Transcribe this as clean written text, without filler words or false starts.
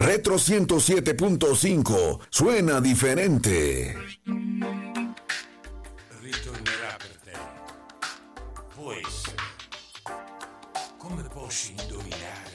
Retro 107.5 suena diferente. Ritornerà per te. Può essere. Come posso indovinare?